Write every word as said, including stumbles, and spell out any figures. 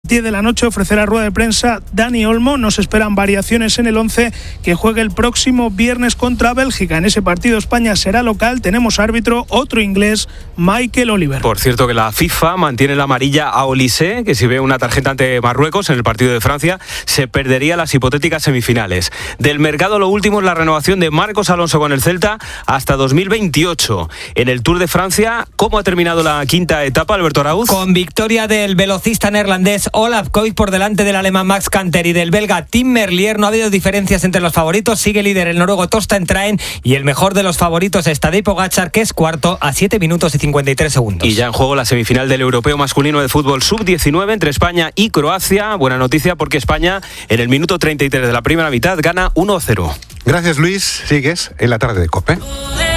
diez de la noche ofrecerá rueda de prensa Dani Olmo. No se esperan variaciones en el once que juegue el próximo viernes contra Bélgica. En ese partido España será local. Tenemos árbitro, otro inglés, Michael Oliver. Por cierto que la FIFA mantiene la amarilla a Olise, que si ve una tarjeta ante Marruecos en el partido de Francia, se perdería las hipotéticas semifinales. Del mercado lo último es la renovación de Marcos Alonso con el Celta hasta dos mil veintiocho. En el Tour de Francia, ¿cómo ha terminado la quinta etapa, Alberto Arauz? Con victoria del velocista neerlandés Olaf Koik por delante del alemán Max Kanter y del belga Tim Merlier. No ha habido diferencias entre los favoritos. Sigue líder el noruego Torstein Traen y el mejor de los favoritos es Tadej Pogačar, que es cuarto a siete minutos y cincuenta y tres segundos. Y ya en juego la semifinal del europeo masculino de fútbol sub diecinueve entre España y Croacia. Buena noticia porque España en el minuto treinta y tres de la primera mitad gana uno a cero. Gracias, Luis. Sigues en la tarde de COPE.